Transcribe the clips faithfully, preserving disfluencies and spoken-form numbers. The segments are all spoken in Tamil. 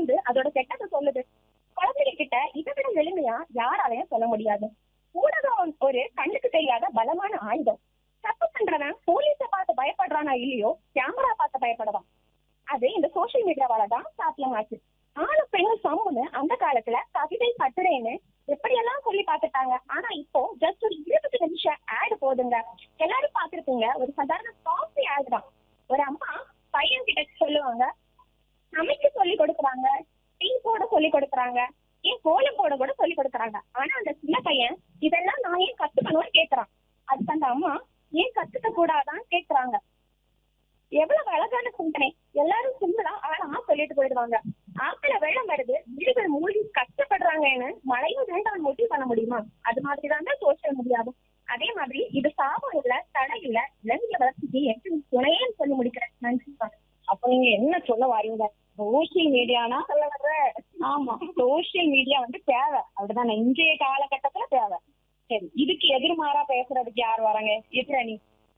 வந்து அதோட கெட்டதை சொல்லுது. குழந்தைங்க கிட்ட இதை விட எளிமையா யாராலையும் சொல்ல முடியாது. ஊடகம் ஒரு கண்ணுக்கு தெரியாத பலமான ஆயுதம். தப்பு பண்றவன் போலீஸை பார்த்து பயப்படுறானா இல்லையோ, கேமரா பார்த்து பயப்படுவான். அது இந்த சோசியல் மீடியாவாலதான் சாத்தியமாச்சு. ஆணு பெண்ணு சமூகம்னு அந்த காலத்துல கவிதை கட்டுரைன்னு எப்படியெல்லாம் சொல்லி பார்த்துட்டாங்க. ஆனா இப்போ ஜஸ்ட் ஒரு இருபது நிமிஷம் ஆடு போதுங்க. எல்லாரும் பார்த்திருப்பீங்க, ஒரு சாதாரண காஃபி ஆடு தான். ஒரு அம்மா பையன் கிட்ட சொல்லுவாங்க, சமைக்க சொல்லி கொடுக்குறாங்க, டீ போட சொல்லி கொடுக்குறாங்க, ஏன் கோலம் போட கூட சொல்லி கொடுக்குறாங்க. ஆனா அந்த சின்ன பையன் இதெல்லாம் நான் ஏன் கத்துக்கணும்னு கேட்கறான். அதுக்கு அந்த அம்மா ஏன் கத்துக்க கூடாதான்னு கேட்கறாங்க. எவ்வளவு அழகான சிந்தனை. எல்லாரும் சிம்பிளா ஆழமா சொல்லிட்டு போயிடுவாங்க. ஆத்துல வெள்ளம் வருது, வீடுகள் மூழ்கி கஷ்டப்படுறாங்கன்னு மழையும் வேண்டாம் முடிவு பண்ண முடியுமா? அது மாதிரிதான் சோசியல் மீடியாவும். அதே மாதிரி இது சாபம் இல்ல, தடை இல்ல, இளைஞர் வளர்ச்சிக்கு எப்படி துணையேன்னு சொல்லி முடிக்கிறேன். நன்றி. அப்ப நீங்க என்ன சொல்ல வரீங்க? சோசியல் மீடியானா சொல்ல வர்ற? ஆமா, சோசியல் மீடியா வந்து தேவை, அப்படிதானே? இன்றைய காலகட்டத்துல தேவை. சரி, இதுக்கு எதிர்மாறா பேசுறதுக்கு யார் வராங்க? எதிரணி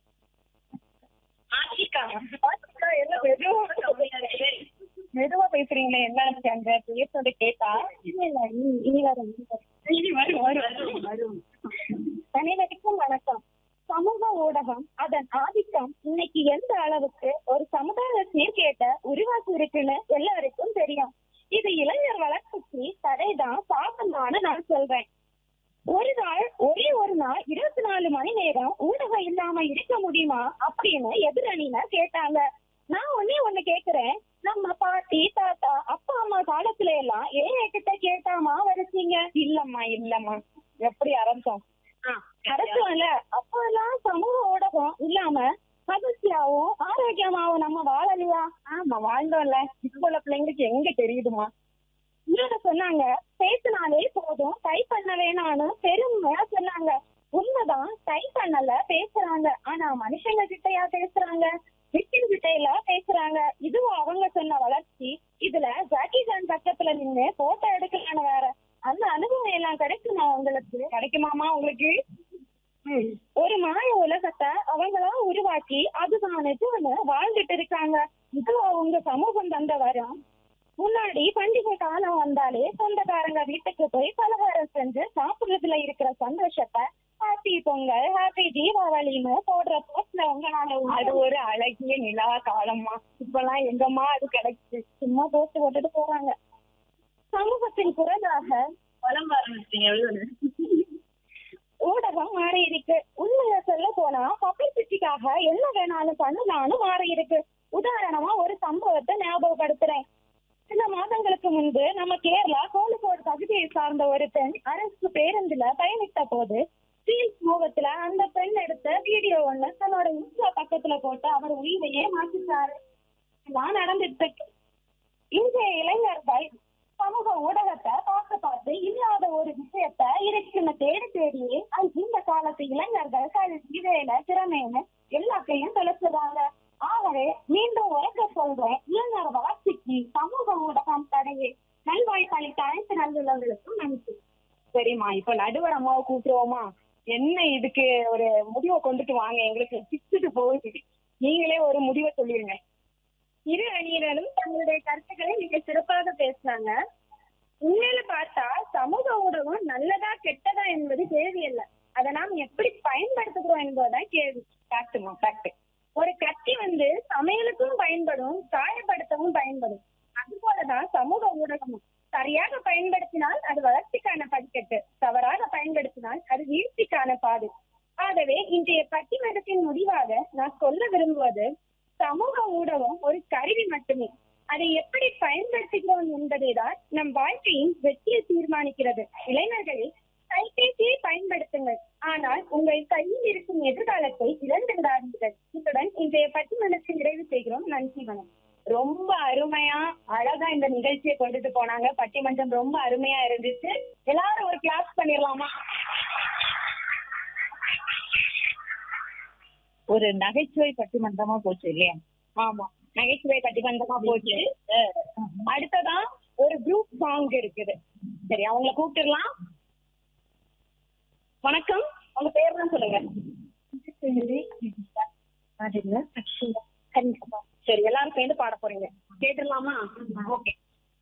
மெதுவா பேசுறீங்களே, என்ன நினைச்சாங்க பேசுறதை கேட்டா? இனி வரும் இனி வரும் வரும் வரும். அனைவருக்கும் வணக்கம். சமூக ஊடகம் அதன் ஆதிக்கம் இன்னைக்கு எந்த அளவுக்கு ஒரு சமுதாய சீர்கேட்ட உருவாக்கி இருக்குன்னு எல்லாருக்கும் தெரியும். இது இளைஞர் வளர்ச்சிக்கு தடைதான், சாதம்தான்னு நான் சொல்றேன். ஒரு நாள் ஒரே ஒரு நாள் இருபத்தி நாலு மணி நேரம் ஊடகம் இல்லாம இருக்க முடியுமா அப்படின்னு எதிரணியினர் கேட்டாங்க. நான் ஒன்னே ஒண்ணு கேக்குறேன், நம்ம பாட்டி தாத்தா அப்பா அம்மா காலத்துல எல்லாம் ஏன் கிட்ட கேட்டாமா வரைச்சீங்க? இல்லம்மா இல்லம்மா, எப்படி அரசம் அரசும் இல்ல. அப்ப எல்லாம் சமூக ஊடகம் இல்லாம மகிழ்ச்சியாவும் ஆரோக்கியமாவும் நம்ம வாழலையா? ஆமா, வாழ்ந்தோம்ல. இப்போ உள்ள பிள்ளைங்களுக்கு எங்க தெரியுதுமா? இன்னொரு சொன்னாங்க, பேசினாலே போதும், டைப் பண்ண வேணான்னு பெருமையா சொன்னாங்க. உண்மைதான், டைப் பண்ணல, பேசுறாங்க. ஆனா மனுஷங்க கிட்டயா பேசுறாங்க? விக்கின் கிட்ட எல்லாம் பேசுறாங்க. இதுவும் அவங்க சொன்ன வளர்ச்சி. இதுல ஜாக்கி ஜான் பக்கத்துல நின்று போட்டோ எடுக்கலான்னு வேற. அந்த அனுபவம் எல்லாம் கிடைக்குமா உங்களுக்கு? கிடைக்குமாமா உங்களுக்கு? ஒரு மாய உலகத்தை அவங்களா உருவாக்கி அதுதான் நிஜம்னு வாழ்ந்துட்டு இருக்காங்க. இது அவங்க சமூகம் தந்த வரும். முன்னாடி பண்டிகை காலம் வந்தாலே சொந்தக்காரங்க வீட்டுக்கு போய் பலகாரம் செஞ்சு சாப்பிடுறதுல இருக்கிற சந்தோஷத்தை ஹாப்பி பொங்கல், ஹாப்பி தீபாவளின்னு போடுற போஸ்ட்ல உங்களால அது ஒரு அழகிய நிலா காலம்மா. இப்பெல்லாம் எங்கம்மா அது கிடைச்சு? சும்மா போஸ்ட் போட்டுட்டு போறாங்க. சமூகத்தின் குரலாக வளம் ஆரம்பிச்சீங்க. ஊடகம் மாறி இருக்கு. உண்மையை சொல்ல போனா பப்ளிசிட்டிக்காக என்ன வேணாலும் பண்ணலான்னு மாறி இருக்கு. உதாரணமா ஒரு சம்பவத்தை ஞாபகப்படுத்துறேன். சில மாதங்களுக்கு முன்பு நம்ம கேரளா கோழிக்கோடு பகுதியை சார்ந்த ஒரு பெண் அரசு பேருந்துல பயணித்த போது சீல் முகத்துல அந்த பெண் எடுத்த வீடியோ ஒண்ணு தன்னோட இன்ஸ்டா பக்கத்துல போட்டு அவர் உயிரையே மாற்றிட்டாரு. நான் நடந்துட்டு இன்றைய இளைஞர்கள் சமூக ஊடகத்தை பார்க்க பார்த்து இல்லாத ஒரு விஷயத்த இருக்குன்னு தேடி தேடியே இந்த காலத்து இளைஞர்கள் கல்வி, வேலை, திறமைன்னு எல்லாத்தையும் தொலைச்சுறாங்க. ஆகவே மீண்டும் உரைக்க சொல்றேன், இளைஞர் வளர்ச்சிக்கு சமூக ஊடகம் தடையே. நல்வாய்ப்பளித்த அனைத்து நல்லுள்ளவர்களுக்கும் நன்றி. சரிம்மா, இப்ப நடுவர் அம்மாவை கூப்பிடுவோமா? என்ன இதுக்கு ஒரு முடிவை கொண்டுட்டு வாங்க, எங்களுக்கு பிச்சுட்டு போகுது. நீங்களே ஒரு முடிவை சொல்லிருங்க. இரு அணியினரும் தங்களுடைய கருத்துக்களை மிக சிறப்பாக பேசுறாங்க. உண்மையில பார்த்தா சமூக ஊடகம் நல்லதா கெட்டதா என்பது கேள்வி அல்ல, அதை நாம் எப்படி பயன்படுத்துகிறோம் என்பதுதான் கேள்வி. ஃபேக்ட்டுமா, ஃபேக்ட். ஒரு கத்தி வந்து சமையலுக்கும் பயன்படும், காயப்படுத்தவும் பயன்படும். அது போலதான் சமூக ஊடகமும். சரியாக பயன்படுத்தினால் அது வளர்ச்சிக்கான படிக்கட்டு, தவறாக பயன்படுத்தினால் அது வீழ்ச்சிக்கான பாதை. ஆகவே இன்றைய பட்டிமன்றத்தின் முடிவாக நான் சொல்ல விரும்புவது, சமூக ஊடகம் ஒரு கருவி மட்டுமே. அதை எப்படி பயன்படுத்துகிறோம் என்பதேதான் நம் வாழ்க்கையின் வெற்றியை தீர்மானிக்கிறது. இளைஞர்களே, கைபேசியை பயன்படுத்துங்கள், ஆனால் உங்கள் கையில் இருக்கும் எதிர்காலத்தை இழந்து விடாதீர்கள். இத்துடன் இன்றைய பட்டிமன்றத்தை நிறைவு செய்கிறோம். நன்றி, வணக்கம். ரொம்ப அருமையா அழகா இந்த நிகழ்ச்சியை கொண்டுட்டு போனாங்க. பட்டிமன்றம் ரொம்ப அருமையா இருந்துச்சு. எல்லாரும் ஒரு கிளாஸ் பண்ணிடலாமா? ஒரு நகைச்சுவை பட்டிமன்றமா போச்சு இல்லையா? ஆமா, நகைச்சுவை பட்டிமன்றமா போச்சு. அடுத்ததா ஒரு குரூப் சாங் இருக்குது. சரி, அவங்கள கூப்பிட்டுலாம். வணக்கம், உங்க பேர் தான் சொல்லுங்க. சரி, எல்லாரும் சேர்ந்து பாட போறீங்க, கேட்டுடலாமா? ஓகே.